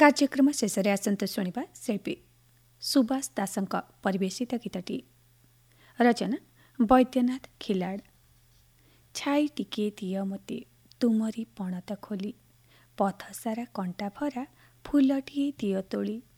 କାର୍ଯ୍ୟକ୍ରମ ଶେଷରେ ଆସନ୍ତୁ ଶୁଣିବା ଶିଳ୍ପୀ ସୁବାସ ଦାସଙ୍କ ପରିବେଶିତ ଗୀତଟି। ରଚନା ବୈଦ୍ୟନାଥ ଖିଲାଡ଼। ଛାଇ ଟିକିଏ ଦିଅ ମୋତେ ତୁମରି ପଣତ ଖୋଲି, ପଥ ସାରା କଣ୍ଟା ଭରା ଫୁଲଟିଏ ଦିଅ ତୋଳି,